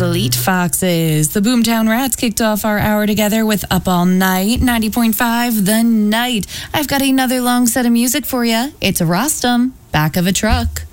Fleet Foxes. The Boomtown Rats kicked off our hour together with Up All Night, 90.5 The Night. I've got another long set of music for you. It's Rostam, Back of a Truck.